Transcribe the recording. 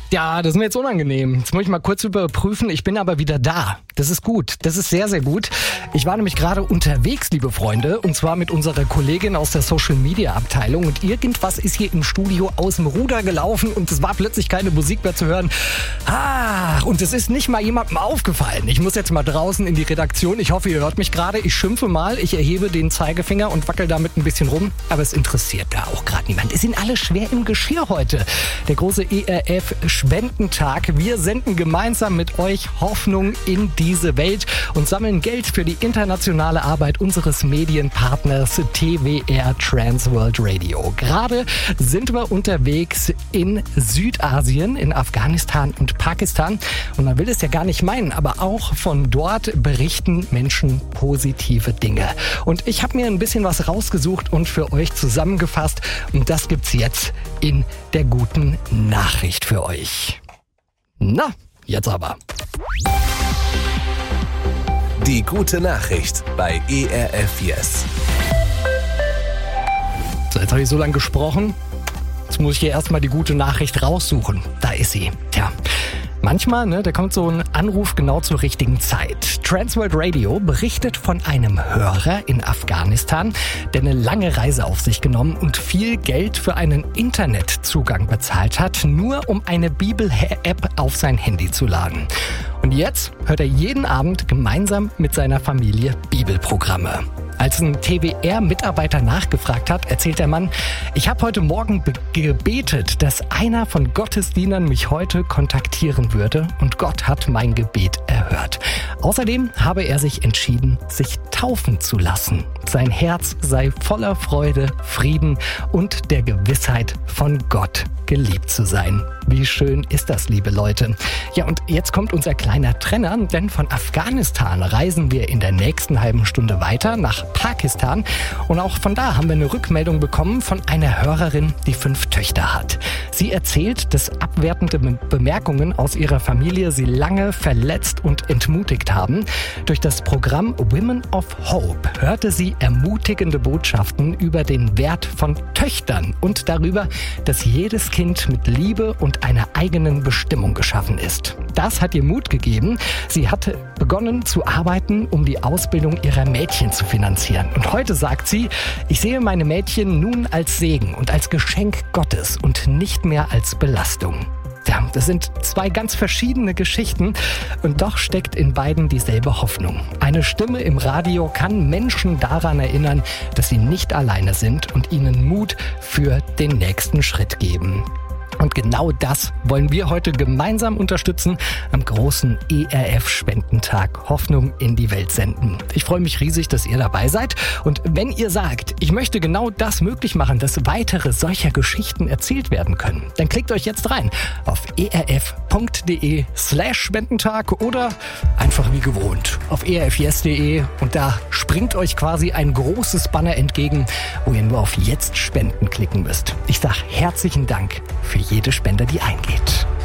Ja, das ist mir jetzt unangenehm. Jetzt muss ich mal kurz überprüfen. Ich bin aber wieder da. Das ist gut. Das ist sehr, sehr gut. Ich war nämlich gerade unterwegs, liebe Freunde, und zwar mit unserer Kollegin aus der Social-Media-Abteilung. Und irgendwas ist hier im Studio aus dem Ruder gelaufen und es war plötzlich keine Musik mehr zu hören. Und es ist nicht mal jemandem aufgefallen. Ich muss jetzt mal draußen in die Redaktion. Ich hoffe, ihr hört mich gerade. Ich schimpfe mal, ich erhebe den Zeigefinger und wackel damit ein bisschen rum. Aber es interessiert da auch gerade niemand. Es sind alle schwer im Geschirr heute. Der große ERF-Spendentag. Wir senden gemeinsam mit euch Hoffnung in diese Welt und sammeln Geld für die internationale Arbeit unseres Medienpartners TWR Transworld Radio. Gerade sind wir unterwegs in Südasien, in Afghanistan und Pakistan. Und man will es ja gar nicht meinen, aber auch von dort berichten Menschen positive Dinge. Und ich habe mir ein bisschen was rausgesucht und für euch zusammengefasst. Und das gibt's jetzt in der guten Nachricht für euch. Na, jetzt aber. Die gute Nachricht bei ERF Yes. So, jetzt habe ich so lange gesprochen. Jetzt muss ich hier erstmal die gute Nachricht raussuchen. Da ist sie. Tja. Manchmal, da kommt so ein Anruf genau zur richtigen Zeit. Transworld Radio berichtet von einem Hörer in Afghanistan, der eine lange Reise auf sich genommen und viel Geld für einen Internetzugang bezahlt hat, nur um eine Bibel-App auf sein Handy zu laden. Und jetzt hört er jeden Abend gemeinsam mit seiner Familie Bibelprogramme. Als ein TWR-Mitarbeiter nachgefragt hat, erzählt der Mann, ich habe heute Morgen gebetet, dass einer von Gottes Dienern mich heute kontaktieren würde und Gott hat mein Gebet erhört. Außerdem habe er sich entschieden, sich taufen zu lassen. Sein Herz sei voller Freude, Frieden und der Gewissheit, von Gott geliebt zu sein. Wie schön ist das, liebe Leute. Ja, und jetzt kommt unser kleiner Trenner, denn von Afghanistan reisen wir in der nächsten halben Stunde weiter nach Pakistan. Und auch von da haben wir eine Rückmeldung bekommen von einer Hörerin, die 5 Töchter hat. Sie erzählt, dass abwertende Bemerkungen aus ihrer Familie sie lange verletzt und entmutigt haben. Durch das Programm Women of Hope hörte sie ermutigende Botschaften über den Wert von Töchtern und darüber, dass jedes Kind mit Liebe und einer eigenen Bestimmung geschaffen ist. Das hat ihr Mut gegeben. Sie hatte begonnen zu arbeiten, um die Ausbildung ihrer Mädchen zu finanzieren. Und heute sagt sie, ich sehe meine Mädchen nun als Segen und als Geschenk Gottes und nicht mehr als Belastung. Ja, das sind 2 ganz verschiedene Geschichten und doch steckt in beiden dieselbe Hoffnung. Eine Stimme im Radio kann Menschen daran erinnern, dass sie nicht alleine sind und ihnen Mut für den nächsten Schritt geben. Und genau das wollen wir heute gemeinsam unterstützen am großen ERF-Spendentag Hoffnung in die Welt senden. Ich freue mich riesig, dass ihr dabei seid. Und wenn ihr sagt, ich möchte genau das möglich machen, dass weitere solcher Geschichten erzählt werden können, dann klickt euch jetzt rein auf erf.de/Spendentag oder einfach wie gewohnt auf erfyes.de und da springt euch quasi ein großes Banner entgegen, wo ihr nur auf Jetzt spenden klicken müsst. Ich sage herzlichen Dank für jede Spende, die eingeht.